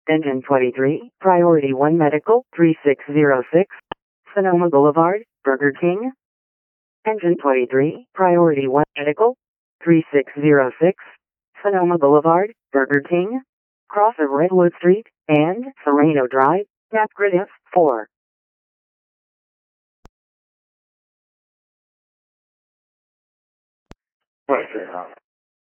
Engine 23, Priority 1 Medical, 3606, Sonoma Boulevard, Burger King. Engine 23, Priority 1 Medical, 3606, Sonoma Boulevard, Burger King. Cross of Redwood Street, and Sereno Drive, Napgrid F4. Right there, huh?